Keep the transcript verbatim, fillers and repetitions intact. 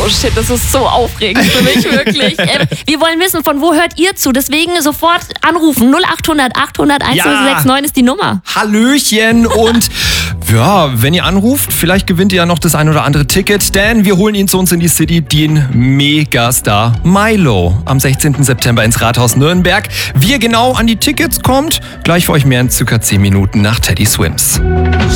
Oh shit, das ist so aufregend für mich, wirklich. Ähm, wir wollen wissen, von wo hört ihr zu? Deswegen sofort anrufen. null acht hundert achthundert eintausendsechsundneunzig ist die Nummer. Hallöchen und ja, wenn ihr anruft, vielleicht gewinnt ihr ja noch das ein oder andere Ticket, denn wir holen ihn zu uns in die City, den Megastar Milo am sechzehnten September ins Rathaus Nürnberg. Wie ihr genau an die Tickets kommt, gleich für euch mehr in circa zehn Minuten nach Teddy Swims.